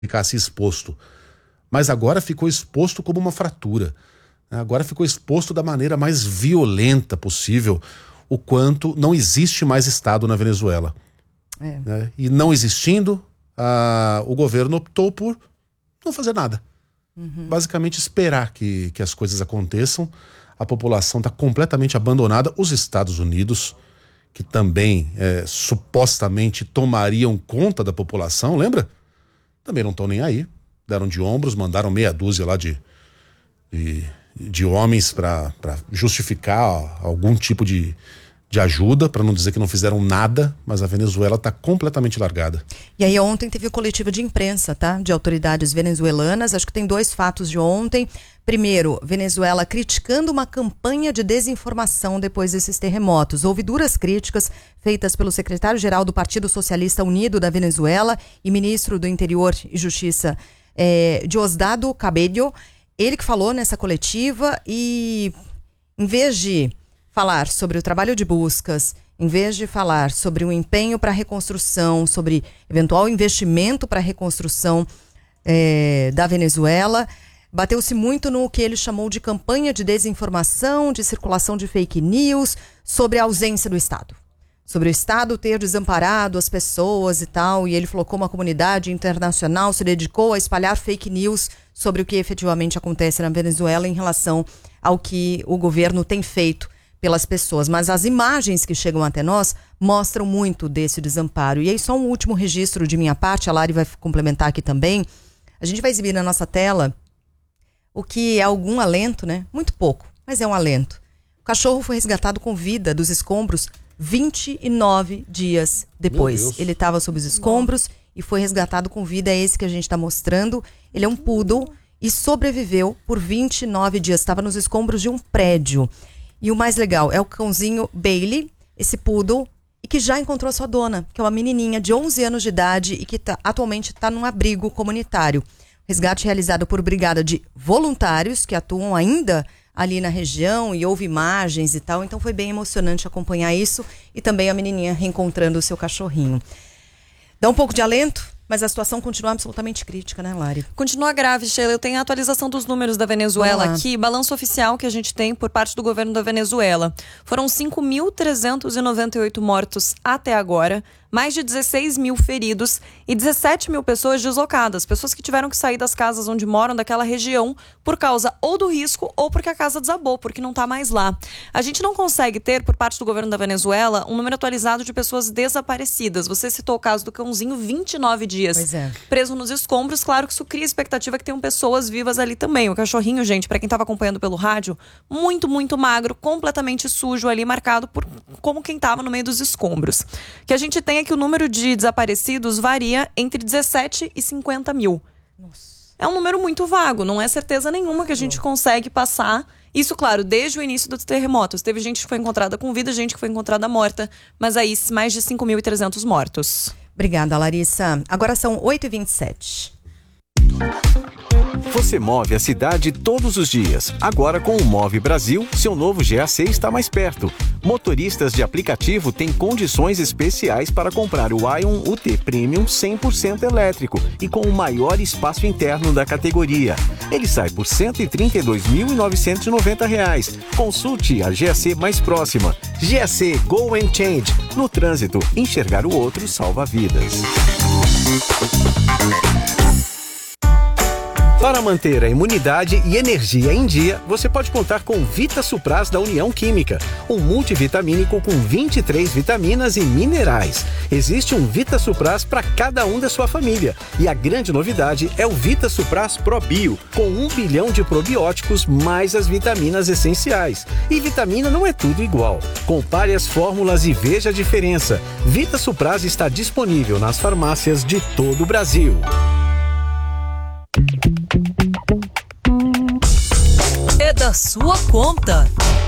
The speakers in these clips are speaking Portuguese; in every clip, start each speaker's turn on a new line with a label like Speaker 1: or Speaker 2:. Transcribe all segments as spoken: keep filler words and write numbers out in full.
Speaker 1: ficasse exposto. Mas agora ficou exposto como uma fratura. Agora ficou exposto da maneira mais violenta possível o quanto não existe mais Estado na Venezuela. É. Né? E não existindo, a, o governo optou por não fazer nada. Uhum. Basicamente esperar que, que as coisas aconteçam. A população está completamente abandonada. Os Estados Unidos, que também é, supostamente tomariam conta da população, lembra? Também não estão nem aí. Deram de ombros, mandaram meia dúzia lá de, de, de homens para justificar algum tipo de, de ajuda, para não dizer que não fizeram nada, mas a Venezuela está completamente largada.
Speaker 2: E aí ontem teve coletiva de imprensa, tá? De autoridades venezuelanas. Acho que tem dois fatos de ontem. Primeiro, Venezuela criticando uma campanha de desinformação depois desses terremotos. Houve duras críticas feitas pelo secretário-geral do Partido Socialista Unido da Venezuela e ministro do Interior e Justiça, é, Diosdado Cabello. Ele que falou nessa coletiva e, em vez de falar sobre o trabalho de buscas, em vez de falar sobre o empenho para a reconstrução, sobre eventual investimento para a reconstrução é, da Venezuela, bateu-se muito no que ele chamou de campanha de desinformação, de circulação de fake news, sobre a ausência do Estado. Sobre o Estado ter desamparado as pessoas e tal, e ele falou como a comunidade internacional se dedicou a espalhar fake news sobre o que efetivamente acontece na Venezuela em relação ao que o governo tem feito pelas pessoas. Mas as imagens que chegam até nós mostram muito desse desamparo. E aí só um último registro de minha parte, a Lari vai complementar aqui também. A gente vai exibir na nossa tela o que é algum alento, né? Muito pouco, mas é um alento. O cachorro foi resgatado com vida dos escombros vinte e nove dias depois. Ele estava sob os escombros e foi resgatado com vida. É esse que a gente está mostrando. Ele é um poodle e sobreviveu por vinte e nove dias. Estava nos escombros de um prédio. E o mais legal é o cãozinho Bailey, esse poodle, e que já encontrou sua dona, que é uma menininha de onze anos de idade e que tá, atualmente está num abrigo comunitário. Resgate realizado por brigada de voluntários que atuam ainda ali na região e houve imagens e tal. Então foi bem emocionante acompanhar isso e também a menininha reencontrando o seu cachorrinho. Dá um pouco de alento, mas a situação continua absolutamente crítica, né, Lari?
Speaker 3: Continua grave, Sheila. Eu tenho a atualização dos números da Venezuela aqui. Balanço oficial que a gente tem por parte do governo da Venezuela. Foram cinco mil trezentos e noventa e oito mortos até agora. Mais de dezesseis mil feridos e dezessete mil pessoas deslocadas. Pessoas que tiveram que sair das casas onde moram, daquela região, por causa ou do risco ou porque a casa desabou, porque não está mais lá. A gente não consegue ter, por parte do governo da Venezuela, um número atualizado de pessoas desaparecidas. Você citou o caso do cãozinho, vinte e nove dias
Speaker 2: pois é.
Speaker 3: preso nos escombros. Claro que isso cria expectativa que tenham pessoas vivas ali também. O cachorrinho, gente, para quem estava acompanhando pelo rádio, muito, muito magro, completamente sujo ali, marcado por como quem estava no meio dos escombros. Que a gente tem que o número de desaparecidos varia entre dezessete e cinquenta mil. Nossa. É um número muito vago, não é certeza nenhuma que a gente consegue passar. Isso, claro, desde o início dos terremotos. Teve gente que foi encontrada com vida, gente que foi encontrada morta, mas aí mais de cinco mil e trezentos mortos.
Speaker 2: Obrigada, Larissa. Agora são oito e vinte e sete.
Speaker 4: Você move a cidade todos os dias. Agora com o Move Brasil, seu novo G A C está mais perto. Motoristas de aplicativo têm condições especiais para comprar o Ion U T Premium cem por cento elétrico e com o maior espaço interno da categoria. Ele sai por cento e trinta e dois mil novecentos e noventa reais. Consulte a G A C mais próxima. G A C Go and Change. No trânsito, enxergar o outro salva vidas. Para manter a imunidade e energia em dia, você pode contar com Vita Supras da União Química, um multivitamínico com vinte e três vitaminas e minerais. Existe um Vita Supras para cada um da sua família. E a grande novidade é o Vita Supras Pro Bio, com um bilhão de probióticos mais as vitaminas essenciais. E vitamina não é tudo igual. Compare as fórmulas e veja a diferença. Vita Supras está disponível nas farmácias de todo o Brasil.
Speaker 5: É da sua conta.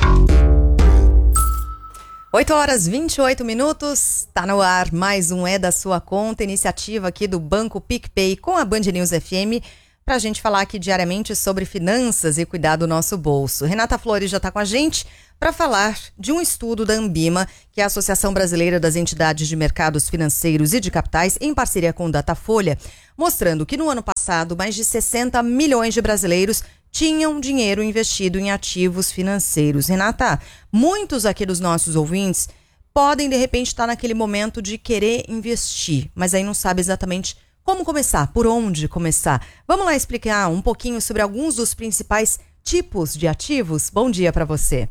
Speaker 2: oito horas e vinte e oito minutos, tá no ar mais um É da Sua Conta, iniciativa aqui do Banco PicPay com a Band News F M para a gente falar aqui diariamente sobre finanças e cuidar do nosso bolso. Renata Flores já está com a gente para falar de um estudo da Ambima, que é a Associação Brasileira das Entidades de Mercados Financeiros e de Capitais, em parceria com o Datafolha, mostrando que no ano passado mais de sessenta milhões de brasileiros tinham dinheiro investido em ativos financeiros. Renata, muitos aqui dos nossos ouvintes podem de repente estar naquele momento de querer investir, mas aí não sabe exatamente como começar, por onde começar. Vamos lá explicar um pouquinho sobre alguns dos principais tipos de ativos? Bom dia para você.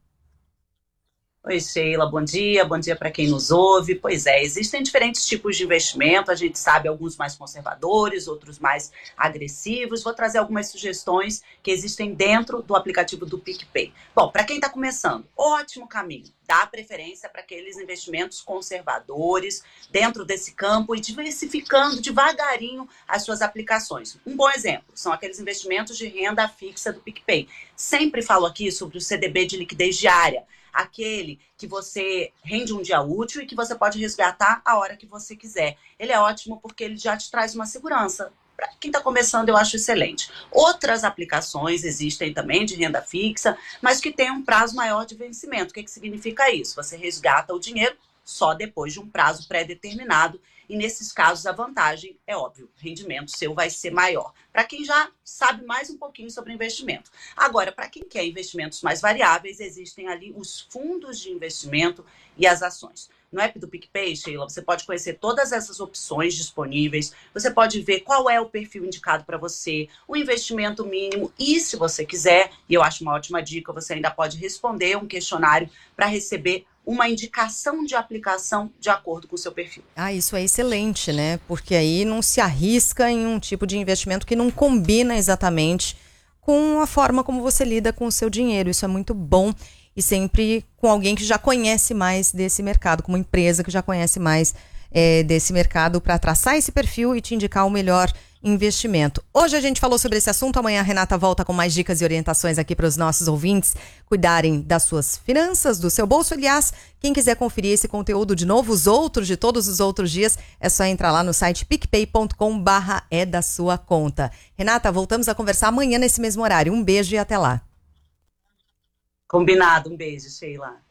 Speaker 6: Oi, Sheila, bom dia, bom dia para quem nos ouve. Pois é, existem diferentes tipos de investimento, a gente sabe alguns mais conservadores, outros mais agressivos. Vou trazer algumas sugestões que existem dentro do aplicativo do PicPay. Bom, para quem está começando, ótimo caminho. Dá preferência para aqueles investimentos conservadores dentro desse campo e diversificando devagarinho as suas aplicações. Um bom exemplo são aqueles investimentos de renda fixa do PicPay. Sempre falo aqui sobre o C D B de liquidez diária, aquele que você rende um dia útil e que você pode resgatar a hora que você quiser. Ele é ótimo porque ele já te traz uma segurança. Para quem está começando, eu acho excelente. Outras aplicações existem também de renda fixa, mas que tem um prazo maior de vencimento. O que, que significa isso? Você resgata o dinheiro só depois de um prazo pré-determinado. E nesses casos a vantagem é óbvio, o rendimento seu vai ser maior. Para quem já sabe mais um pouquinho sobre investimento. Agora, para quem quer investimentos mais variáveis, existem ali os fundos de investimento e as ações. No app do PicPay, Sheila, você pode conhecer todas essas opções disponíveis, você pode ver qual é o perfil indicado para você, o investimento mínimo e, se você quiser, e eu acho uma ótima dica, você ainda pode responder um questionário para receber uma indicação de aplicação de acordo com o seu perfil.
Speaker 2: Ah, isso é excelente, né? Porque aí não se arrisca em um tipo de investimento que não combina exatamente com a forma como você lida com o seu dinheiro. Isso é muito bom e sempre com alguém que já conhece mais desse mercado, com uma empresa que já conhece mais é, desse mercado para traçar esse perfil e te indicar o melhor investimento. Hoje a gente falou sobre esse assunto, amanhã a Renata volta com mais dicas e orientações aqui para os nossos ouvintes cuidarem das suas finanças, do seu bolso. Aliás, quem quiser conferir esse conteúdo de novo, os outros de todos os outros dias, é só entrar lá no site picpay ponto com barra é da sua conta. Renata, voltamos a conversar amanhã nesse mesmo horário. Um beijo e até lá.
Speaker 6: Combinado, um beijo, Sheila.